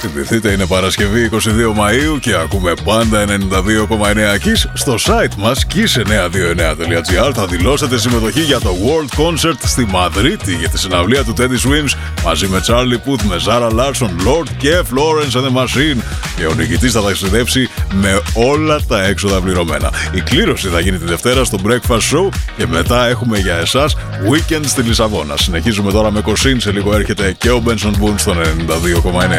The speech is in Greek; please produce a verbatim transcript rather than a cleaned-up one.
θυμηθείτε, είναι Παρασκευή είκοσι δύο Μαΐου και ακούμε πάντα ενενήντα δύο κόμμα εννέα Kiss. Στο site μας kiss εννιακόσια είκοσι εννέα τελεία gr θα δηλώσετε συμμετοχή για το World Concert στη Μαδρίτη για τη συναυλία του Teddy Swims μαζί με Charlie Puth, με Zara Larsson, Lord και Florence and the Machine. Και ο νικητής θα ταξιδέψει με όλα τα έξοδα πληρωμένα. Η κλήρωση θα γίνει τη Δευτέρα στο Breakfast Show και μετά έχουμε για εσάς Weekend στη Λισαβόνα. Συνεχίζουμε τώρα με Κοσίν, σε λίγο έρχεται και ο Benson Boone στον ενενήντα δύο κόμμα εννέα.